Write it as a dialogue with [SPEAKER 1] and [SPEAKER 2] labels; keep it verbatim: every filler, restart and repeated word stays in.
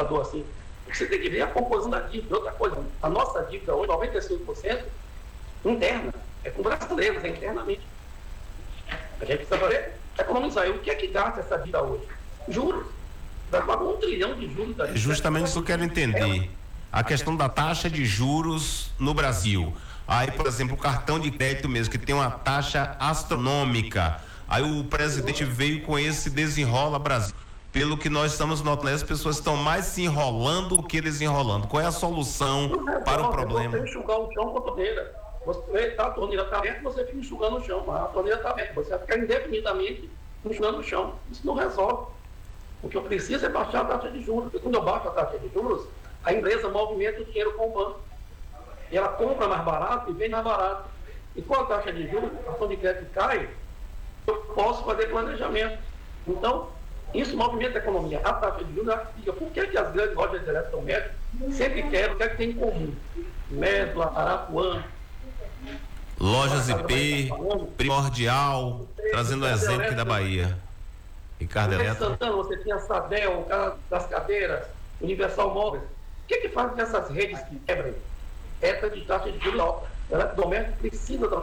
[SPEAKER 1] assustador assim. Você tem que ver a composição da dívida. Outra coisa, a nossa dívida hoje, noventa e cinco por cento, interna, é com brasileiros, é internamente. A gente precisa fazer, economizar. E o que é que gasta essa dívida hoje? Juros. Vai pagar um trilhão de juros da
[SPEAKER 2] É justamente isso que eu quero entender. A questão da taxa de juros no Brasil. Aí, por exemplo, o cartão de crédito mesmo, que tem uma taxa astronômica. Aí o presidente veio com esse desenrola Brasil. Pelo que nós estamos notando, as pessoas estão mais se enrolando do que desenrolando. Qual é a solução para o problema?
[SPEAKER 1] Você enxugar o chão com a torneira. Você, tá, a torneira está aberta, você fica enxugando o chão. A torneira está aberta, você vai ficar indefinidamente enxugando o chão. Isso não resolve. O que eu preciso é baixar a taxa de juros. Porque quando eu baixo a taxa de juros, a empresa movimenta o dinheiro com o banco. E ela compra mais barato e vende mais barato. E com a taxa de juros, a cartão de crédito cai, eu posso fazer planejamento. Então, isso movimenta a economia. A taxa de juros, ela fica. Por que, que as grandes lojas de eletrodomésticos sempre querem o que é que tem em comum? Médula, Arapuã.
[SPEAKER 2] Lojas I P, Primordial, trazendo o exemplo aqui da Bahia. Ricardo Eletro.
[SPEAKER 1] Santana, você tinha Sadel, o cara das cadeiras, Universal Móveis. O que, que faz com essas redes que quebrem? Essa de taxa de juros alta. O eletrodoméstico precisa da